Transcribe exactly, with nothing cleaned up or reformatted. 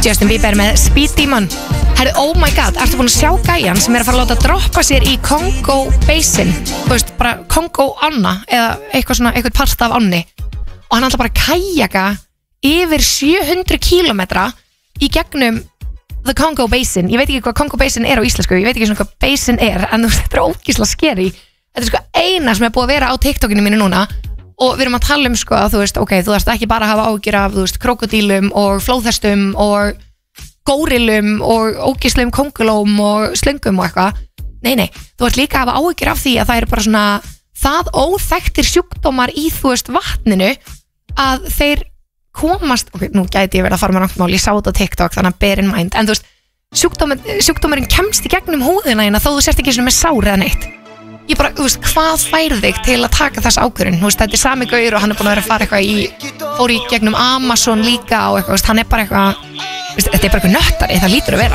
Justin Bieber með Speed Demon. Herru, oh my god, ertu búin að sjá gæjan sem er að fara að láta droppa sér í Congo Basin, þú veist, bara Congo ána eða eitthvað svona, eitthvað part af ánni, og hann ætla bara að kajaka yfir sjö hundruð kílómetra í gegnum the Congo Basin. Ég veit ekki hvað Congo Basin er á íslensku, ég veit ekki svona hvað Basin er, en þú veist, þetta er ógeðslega scary. Þetta er sko eina sem er búið að vera á TikTokinu mínu núna, og við erum að tala um sko að þú veist, ok, þú þarft ekki bara að hafa áhyggjur af, þú veist, krokodílum og flóðhestum og górilum og ógeðslegum kóngulóm og slöngum og eitthvað. Nei, nei, þú ert líka að hafa áhyggjur af því að það eru bara svona það óþekktir sjúkdómar í, þú veist, vatninu að þeir komast, ok, nú gæti ég verið að fara með náttúrulega, ég sá þetta á TikTok, þannig að bear in mind, en þú veist, sjúkdómar, sjúkdómarinn kemst í gegnum húðina hérna þó þú sért ekki svona með sár eða neitt. Ég bara, þú veist, hvað fær þig til að taka þess ákvörðun? Þú veist, þetta er sami gaur og hann er búin að vera að fara eitthvað í, fór í gegnum Amazon líka og eitthvað, þú veist, hann er bara eitthvað, þú veist, þetta er bara eitthvað nöttari, það lítur að vera.